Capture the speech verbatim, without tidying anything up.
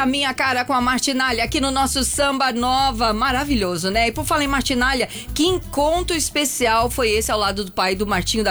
a minha cara com a Martinalha aqui no nosso Samba Nova, maravilhoso, né? E por falar em Martinalha, que encontro especial foi esse ao lado do pai do Martinho da